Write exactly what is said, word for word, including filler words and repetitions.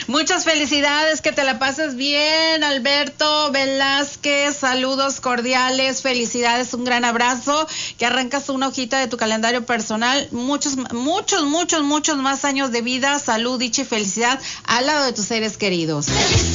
Muchas felicidades, que te la pases bien, Alberto Velázquez. Saludos cordiales, felicidades, un gran abrazo. Que arrancas una hojita de tu calendario personal. Muchos, muchos, muchos, muchos más años de vida, salud, dicha y felicidad al lado de tus seres queridos.